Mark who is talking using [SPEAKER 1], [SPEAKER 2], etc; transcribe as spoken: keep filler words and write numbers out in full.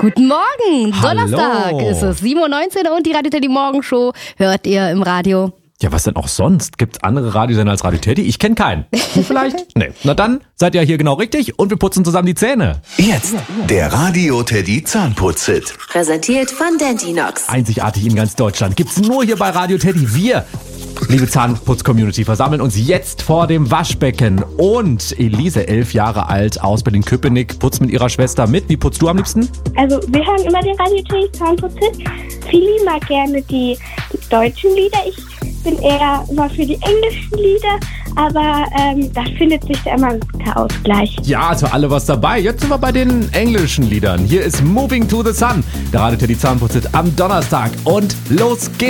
[SPEAKER 1] Guten Morgen,
[SPEAKER 2] Hallo.
[SPEAKER 1] Donnerstag ist es, sieben Uhr neunzehn und die Radio Teddy Morgenshow hört ihr im Radio.
[SPEAKER 2] Ja, was denn auch sonst? Gibt's andere Radiosender als Radio Teddy? Ich kenne keinen. Du vielleicht? Nee. Na dann seid ihr hier genau richtig und wir putzen zusammen die Zähne.
[SPEAKER 3] Jetzt der Radio Teddy Zahnputz-Hit.
[SPEAKER 4] Präsentiert von Dentinox.
[SPEAKER 2] Einzigartig in ganz Deutschland. Gibt's nur hier bei Radio Teddy. Wir, liebe Zahnputz-Community, versammeln uns jetzt vor dem Waschbecken. Und Elise, elf Jahre alt, aus Berlin-Köpenick, putzt mit ihrer Schwester mit. Wie putzt du am liebsten?
[SPEAKER 5] Also wir hören immer den Radio Teddy Zahnputz-Hit. Philly mag gerne die deutschen Lieder. Ich bin eher immer für die englischen Lieder, aber ähm, da findet sich da immer ein guter Ausgleich.
[SPEAKER 2] Ja, also alle was dabei. Jetzt sind wir bei den englischen Liedern. Hier ist Moving to the Sun, der Radio Teddy Zahnputz-Hit am Donnerstag. Und los geht's.